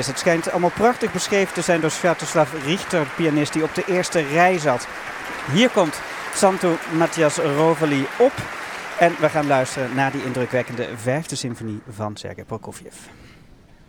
is. Het schijnt allemaal prachtig beschreven te zijn door Sviatoslav Richter, pianist die op de eerste rij zat. Hier komt Santo Matthias Rovali op. En we gaan luisteren naar die indrukwekkende 5e symfonie van Sergei Prokofjev.